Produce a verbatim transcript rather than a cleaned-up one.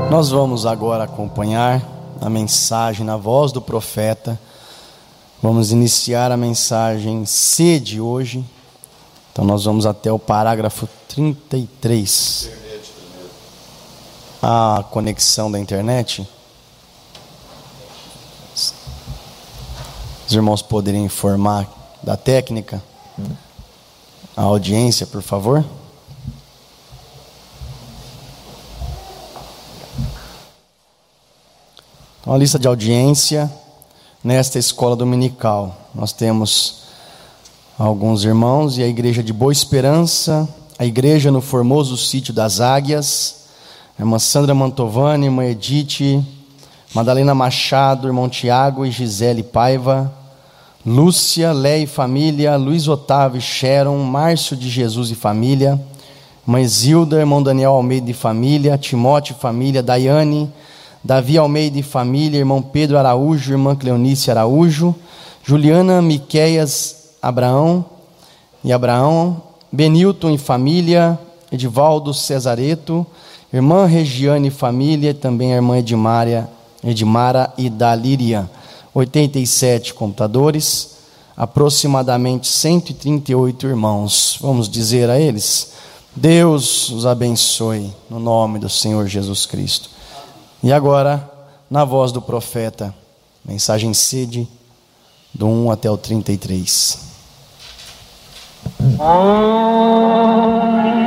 Nós vamos agora acompanhar a mensagem na voz do profeta. Vamos iniciar a mensagem C de hoje. Então nós vamos até o parágrafo trinta e três. A conexão da internet. Os irmãos poderiam informar da técnica? A audiência, por favor. Então, a lista de audiência nesta escola dominical. Nós temos alguns irmãos e a igreja de Boa Esperança, a igreja no Formoso Sítio das Águias, a irmã Sandra Mantovani, irmã Edith, Madalena Machado, irmão Tiago e Gisele Paiva, Lúcia, Lé e família, Luiz Otávio e Sharon, Márcio de Jesus e família, irmã Zilda, irmão Daniel Almeida e família, Timóteo e família, Daiane, Davi Almeida e família, irmão Pedro Araújo, irmã Cleonice Araújo, Juliana Miqueias Abraão e Abraão, Benilton e família, Edivaldo Cesareto, irmã Regiane e família, também a irmã Edmária, Edmara e Dalíria. oitenta e sete computadores, aproximadamente cento e trinta e oito irmãos. Vamos dizer a eles: Deus os abençoe, no nome do Senhor Jesus Cristo. E agora, na voz do profeta, mensagem C, do um até o trinta e três. Ah.